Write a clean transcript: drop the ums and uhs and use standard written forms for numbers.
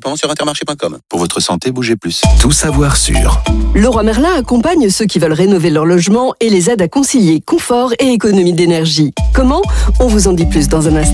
gratuitement sur intermarché.com. Pour votre santé, bougez plus. Tout savoir sur Leroy Merlin accompagne ceux qui veulent rénover leur logement et les aide à concilier confort et économie d'énergie. Comment ? On vous en dit plus dans un instant.